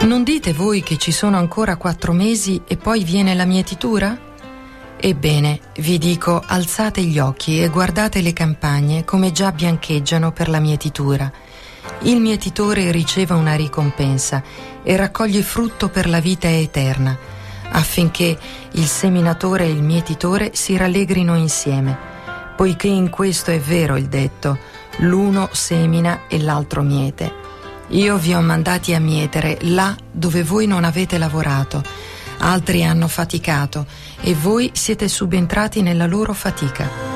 Non dite voi che ci sono ancora 4 mesi e poi viene la mietitura? Ebbene, vi dico, alzate gli occhi e guardate le campagne come già biancheggiano per la mietitura. Il mietitore riceve una ricompensa e raccoglie frutto per la vita eterna, affinché il seminatore e il mietitore si rallegrino insieme, poiché in questo è vero il detto: l'uno semina e l'altro miete. Io vi ho mandati a mietere là dove voi non avete lavorato, altri hanno faticato e voi siete subentrati nella loro fatica.